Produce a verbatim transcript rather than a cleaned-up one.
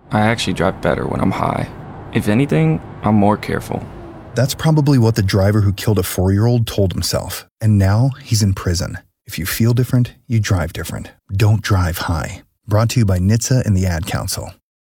I actually drive better when I'm high. If anything, I'm more careful. That's probably what the driver who killed a four-year-old told himself, and now he's in prison. If you feel different, you drive different. Don't drive high. Brought to you by N H T S A and the Ad Council.